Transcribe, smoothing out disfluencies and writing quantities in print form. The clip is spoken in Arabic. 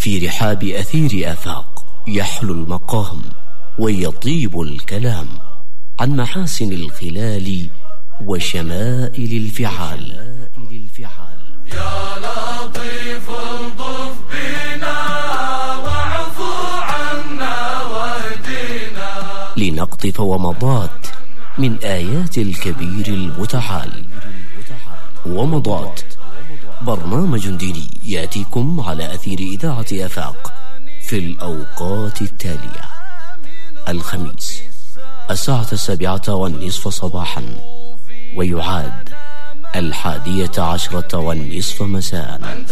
في رحاب أثير آفاق يحلو المقام ويطيب الكلام عن محاسن الخلال وشمائل الفعال. يا لطيف الطف بنا واعفو عنا واهدنا لنقطف ومضات من آيات الكبير المتعال. ومضات برنامج ديني يأتيكم على أثير إذاعة آفاق في الأوقات التالية: الخميس 7:30 صباحا، ويعاد 11:10 مساء.